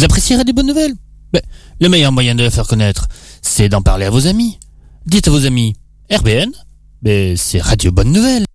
Vous appréciez Radio Bonne Nouvelle? Le meilleur moyen de la faire connaître, c'est d'en parler à vos amis. Dites à vos amis, RBN, c'est Radio Bonne Nouvelle.